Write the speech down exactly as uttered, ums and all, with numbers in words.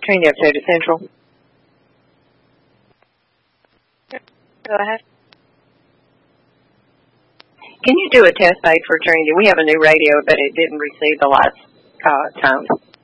Trinity Upstate Central. Go ahead. Can you do a test fade for Trinity? We have a new radio, but it didn't receive the last uh, tone.